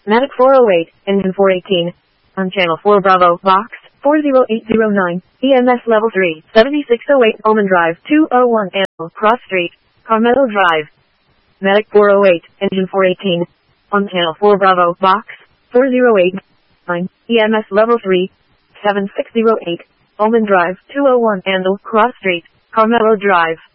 Medic 408, engine 418. On channel 4 Bravo, box 40809, EMS level 3, 7608 Oman Drive, 201 Anvil, Cross Street, Carmelo Drive. Medic 408, engine 418. On channel 4 Bravo, box 40809, EMS level 3, 7608 Oman Drive, 201 Anvil, Cross Street, Carmelo Drive.